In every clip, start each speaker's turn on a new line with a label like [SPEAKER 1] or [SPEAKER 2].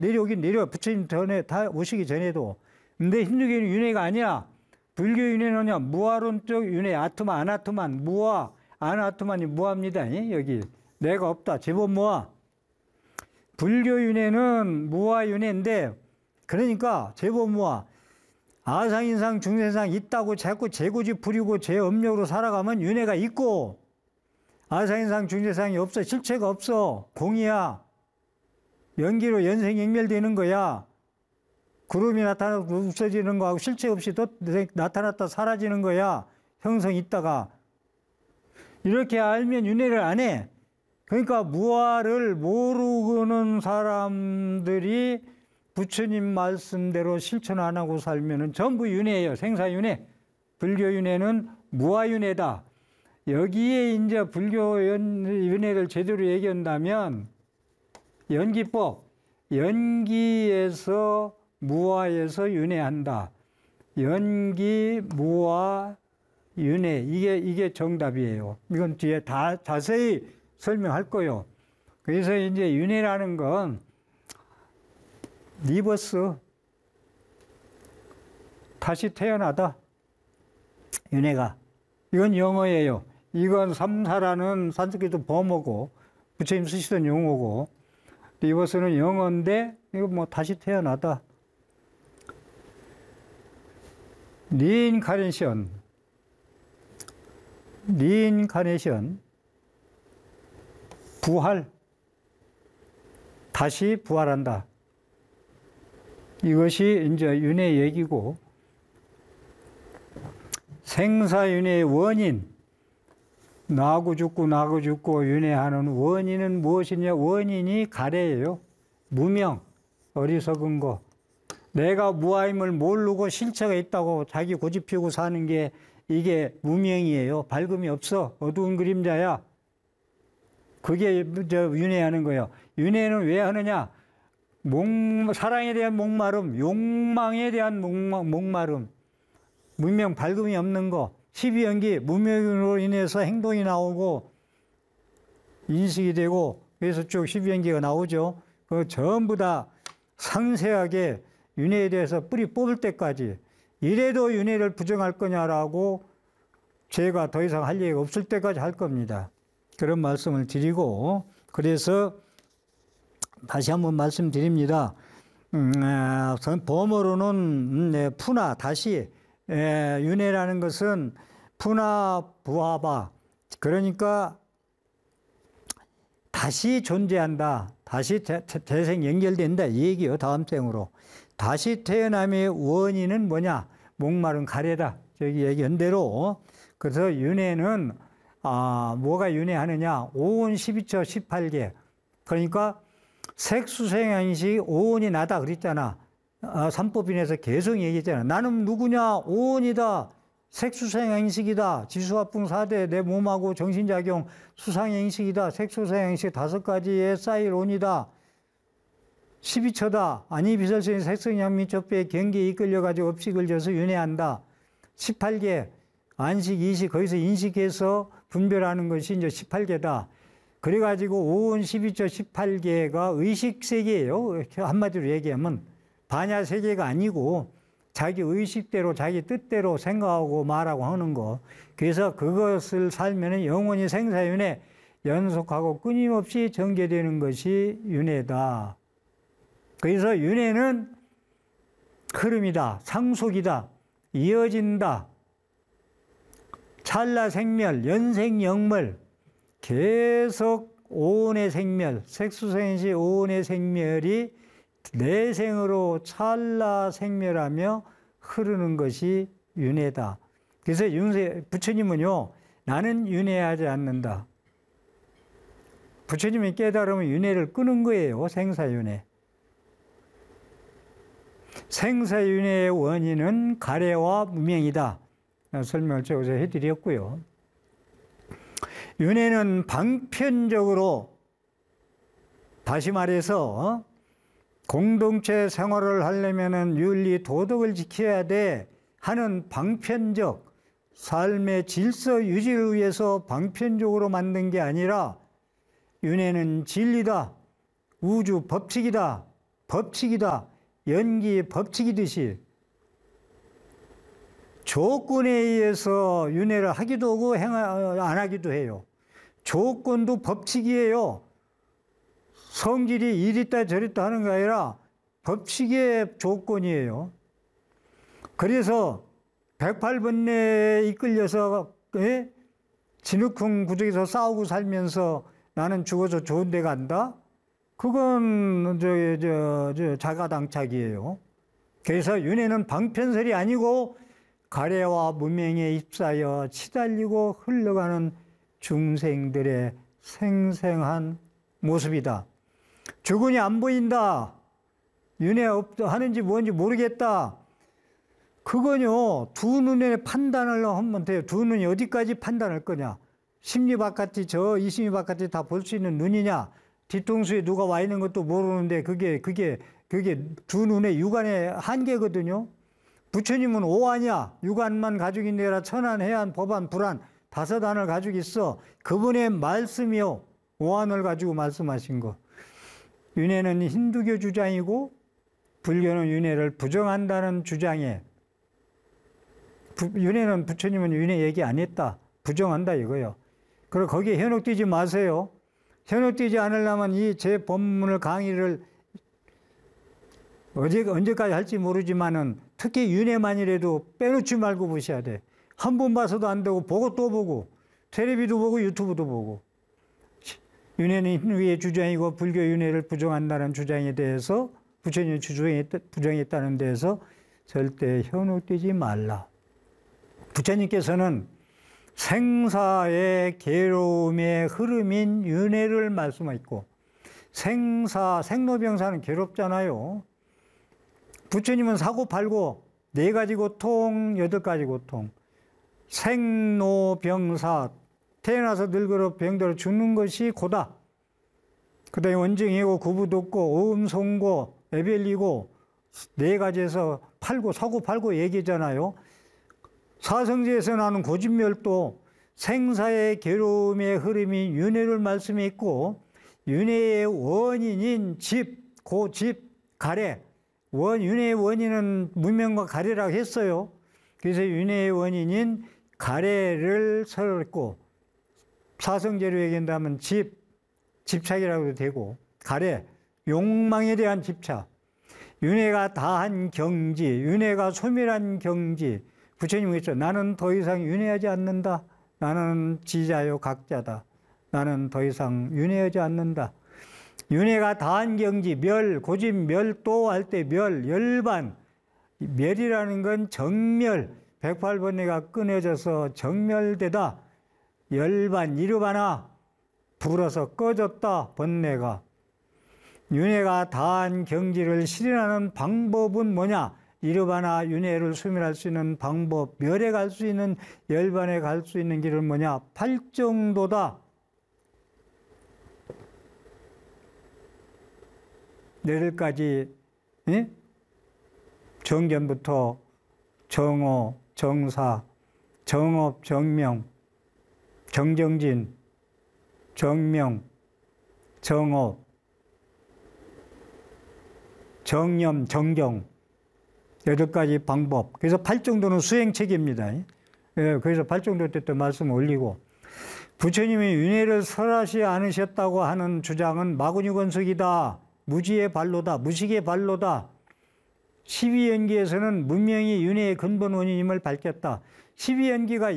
[SPEAKER 1] 내려오긴 내려. 부처님 전에 다 오시기 전에도. 근데 힌두교는 윤회가 아니야. 불교 윤회는요, 무아론적 윤회, 아트만, 아나트만, 무아, 아나트만이 무아입니다. 여기. 내가 없다. 제법 무아. 불교 윤회는 무아 윤회인데, 그러니까 제법 무아. 아상인상 중생상 있다고 자꾸 재고지 부리고 제 업력으로 살아가면 윤회가 있고, 아상인상 중생상이 없어. 실체가 없어. 공이야. 연기로 연생연멸되는 거야. 구름이 나타나고 없어지는 거하고 실체 없이 또 나타났다 사라지는 거야. 형성 있다가. 이렇게 알면 윤회를 안 해. 그러니까 무아를 모르는 사람들이 부처님 말씀대로 실천 안 하고 살면은 전부 윤회예요. 생사윤회. 불교윤회는 무아윤회다. 여기에 이제 불교 윤회를 제대로 얘기한다면 연기법, 연기에서 무아에서 윤회한다. 연기, 무아, 윤회. 이게 정답이에요. 이건 뒤에 다 자세히 설명할 거예요. 그래서 이제 윤회라는 건 리버스, 다시 태어나다. 윤회가. 이건 영어예요. 이건 삼사라는 산스크리트 범어고, 부처님 쓰시던 용어고, 리버스는 영어인데, 이거 뭐 다시 태어나다. 리인카네이션. 부활. 다시 부활한다. 이것이 이제 윤회 얘기고, 생사윤회의 원인, 나고 죽고 윤회하는 원인은 무엇이냐? 원인이 가래예요. 무명, 어리석은 거. 내가 무아임을 모르고 실체가 있다고 자기 고집 피우고 사는 게 이게 무명이에요. 밝음이 없어. 어두운 그림자야. 그게 윤회하는 거예요. 윤회는 왜 하느냐? 사랑에 대한 목마름, 욕망에 대한 목마름, 무명, 밝음이 없는 거, 12연기, 무명으로 인해서 행동이 나오고 인식이 되고, 그래서 쭉 12연기가 나오죠. 그 전부 다 상세하게 윤회에 대해서 뿌리 뽑을 때까지, 이래도 윤회를 부정할 거냐라고 제가 더 이상 할 얘기가 없을 때까지 할 겁니다. 그런 말씀을 드리고, 그래서 다시 한번 말씀드립니다. 범어로는 푸나, 다시, 윤회라는 것은 푸나 부하바, 그러니까 다시 존재한다, 다시 재생 연결된다, 이 얘기요. 다음 생으로. 다시 태어남의 원인은 뭐냐? 목마른 가래다. 저기 얘기한 대로. 그래서 윤회는 뭐가 윤회하느냐? 5온 12처 18개. 그러니까 색수생양식 5온이 나다 그랬잖아. 삼법인에서 계속 얘기했잖아. 나는 누구냐? 5온이다. 색수생양식이다. 지수화풍 4대 내 몸하고 정신작용 수상양식이다. 색수생양식 5가지에 쌓일 온이다. 12처다. 아니 비설성의 색성양미첩배의 경계에 이끌려가지고 업식을 져서 윤회한다. 18개. 안식, 이식, 거기서 인식해서 분별하는 것이 이제 18개다. 그래가지고 5온 12처 18개가 의식세계예요. 한마디로 얘기하면. 반야세계가 아니고 자기 의식대로 자기 뜻대로 생각하고 말하고 하는 거. 그래서 그것을 살면 영원히 생사윤회 연속하고 끊임없이 전개되는 것이 윤회다. 그래서 윤회는 흐름이다. 상속이다. 이어진다. 찰나생멸, 연생영멸, 계속 오온의 생멸, 색수생시 오온의 생멸이 내생으로 찰나생멸하며 흐르는 것이 윤회다. 그래서 부처님은요, 나는 윤회하지 않는다. 부처님이 깨달으면 윤회를 끄는 거예요. 생사윤회. 생사윤회의 원인은 가래와 무명이다. 설명을 제가 해드렸고요. 윤회는 방편적으로, 다시 말해서 공동체 생활을 하려면 윤리, 도덕을 지켜야 돼 하는 방편적 삶의 질서 유지를 위해서 방편적으로 만든 게 아니라, 윤회는 진리다, 우주 법칙이다, 법칙이다. 연기 법칙이듯이 조건에 의해서 윤회를 하기도 하고 안 하기도 해요. 조건도 법칙이에요. 성질이 이리다 저리다 하는 게 아니라 법칙의 조건이에요. 그래서 108번뇌에 이끌려서 진흙탕 구석에서 싸우고 살면서 나는 죽어서 좋은 데 간다? 그건 자가당착이에요. 그래서 윤회는 방편설이 아니고 가래와 무명에 휩싸여 치달리고 흘러가는 중생들의 생생한 모습이다. 주군이 안 보인다. 윤회 하는지 뭔지 모르겠다. 그건요, 두 눈에 판단을 하면 돼요. 두 눈이 어디까지 판단할 거냐. 심리 바깥이 저 이심리 바깥이 다 볼 수 있는 눈이냐. 뒤통수에 누가 와 있는 것도 모르는데 그게 두 눈의 육안의 한계거든요. 부처님은 오한이야. 육안만 가지고 있느라 천안, 해안, 법안, 불안 다섯 안을 가지고 있어. 그분의 말씀이요. 오한을 가지고 말씀하신 거. 윤회는 힌두교 주장이고 불교는 윤회를 부정한다는 주장에 윤회는 부처님은 윤회 얘기 안 했다. 부정한다 이거요. 그리고 거기에 현혹되지 마세요. 현혹되지 않으려면 이 제 법문을 강의를 언제까지 할지 모르지만은 특히 윤회만이라도 빼놓지 말고 보셔야 돼. 한 번 봐서도 안 되고 보고 또 보고 텔레비도 보고 유튜브도 보고. 윤회는 힌두교의 주장이고 불교 윤회를 부정한다는 주장에 대해서 부처님이 부정했다는 데에서 절대 현혹되지 말라. 부처님께서는 생사의 괴로움의 흐름인 윤회를 말씀하셨고 생로병사는 괴롭잖아요. 부처님은 사고팔고 4가지 고통, 8가지 고통. 생로병사, 태어나서 늙어서 병들어 죽는 것이 고다. 그 다음에 원증이고 구부독고 오음송고 애별리고 4가지에서 사고팔고 얘기잖아요. 사성제에서 나는 고진멸도 생사의 괴로움의 흐름이 윤회를 말씀했고 윤회의 원인인 고집, 가래. 윤회의 원인은 무명과 가래라고 했어요. 그래서 윤회의 원인인 가래를 설했고 사성제로 얘기한다면 집착이라고도 되고 가래, 욕망에 대한 집착. 윤회가 다한 경지, 윤회가 소멸한 경지. 부처님이 했죠. 나는 더 이상 윤회하지 않는다. 나는 지자요 각자다. 나는 더 이상 윤회하지 않는다. 윤회가 다한 경지, 고집, 멸도 할 때 열반. 멸이라는 건 정멸. 108번뇌가 끊어져서 정멸되다. 열반, 이르바나 불어서 꺼졌다. 번뇌가. 윤회가 다한 경지를 실현하는 방법은 뭐냐? 이르바나 윤회를 소멸할 수 있는 방법, 멸에 갈 수 있는 열반에 갈 수 있는 길은 뭐냐? 팔정도다. 내일까지 정견부터 정오, 정사, 정업, 정명, 정정진, 정명, 정업, 정념, 정경 8가지 방법. 그래서 8정도는 수행책입니다. 그래서 8정도 때 또 말씀 올리고 부처님이 윤회를 설하지 않으셨다고 하는 주장은 마구니건석이다. 무지의 발로다. 무식의 발로다. 12연기에서는 문명이 윤회의 근본 원인임을 밝혔다. 12연기가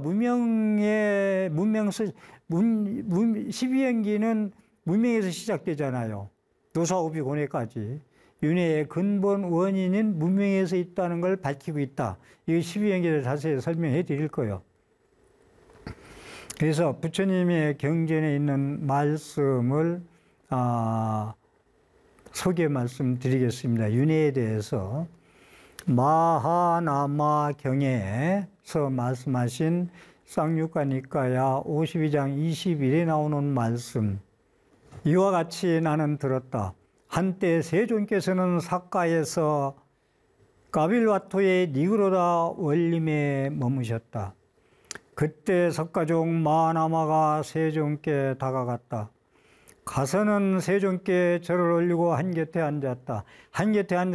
[SPEAKER 1] 문명의 12연기는 문명에서 시작되잖아요. 노사오비 고뇌까지. 윤회의 근본 원인인 문명에서 있다는 걸 밝히고 있다. 이거 12연기를 자세히 설명해 드릴 거예요. 그래서 부처님의 경전에 있는 말씀을 소개 말씀드리겠습니다. 윤회에 대해서 마하나마 경에서 말씀하신 쌍유가니까야 52장 21에 나오는 말씀. 이와 같이 나는 들었다. 한때 세존께서는 사가에서 가빌와토의 니그로다 원림에 머무셨다. 그때 석가종 마하나마가 세존께 다가갔다. 가서는 세존께 절을 올리고 한 곁에 앉았다. 한 곁에 앉